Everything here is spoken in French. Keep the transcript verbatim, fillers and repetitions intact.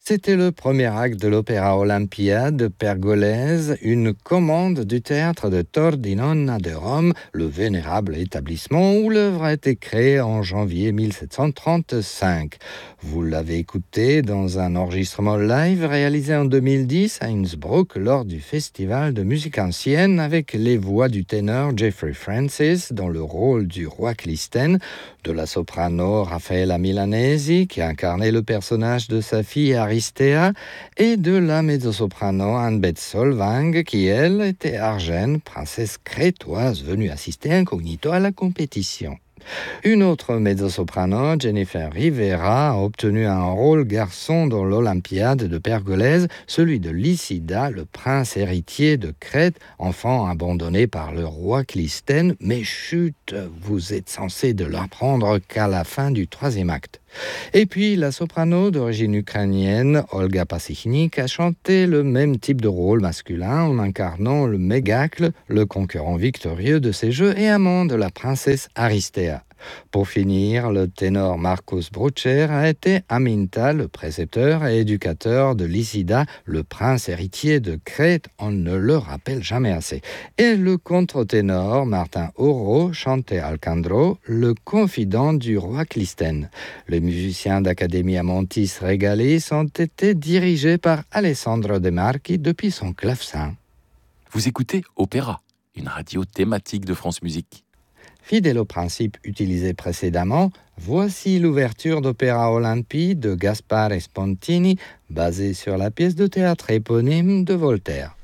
C'était le premier acte de l'Opéra Olympia de Pergolèse, une commande du théâtre de Tordinona de Rome, le vénérable établissement où l'œuvre a été créée en janvier mille sept cent trente-cinq. Vous l'avez écouté dans un enregistrement live réalisé en deux mille dix à Innsbruck lors du festival de musique ancienne avec les voix du ténor Jeffrey Francis dans le rôle du roi Clistène, de la soprano Raffaella Milanesi qui incarnait le personnage de sa fille Aristea et de la mezzo-soprano Anne-Beth Solvang qui, elle, était Argène, princesse crétoise venue assister incognito à la compétition. Une autre mezzo-soprano, Jennifer Rivera, a obtenu un rôle garçon dans l'Olympiade de Pergolèse, celui de Lycida, le prince héritier de Crète, enfant abandonné par le roi Clistène. Mais chut, vous êtes censé de l'apprendre qu'à la fin du troisième acte. Et puis, la soprano d'origine ukrainienne, Olga Pasichnik, a chanté le même type de rôle masculin en incarnant le Mégacle, le concurrent victorieux de ces jeux et amant de la princesse Aristea. Pour finir, le ténor Marcus Brucher a été Aminta, le précepteur et éducateur de Lycida, le prince héritier de Crète, on ne le rappelle jamais assez. Et le contre-ténor Martin Auro chantait Alcandro, le confident du roi Clistène. Les musiciens d'Academia Montis Regalis ont été dirigés par Alessandro De Marchi depuis son clavecin. Vous écoutez Opéra, une radio thématique de France Musique. Fidèle au principe utilisé précédemment, voici l'ouverture d'Opéra Olympie de Gaspare Spontini, basée sur la pièce de théâtre éponyme de Voltaire.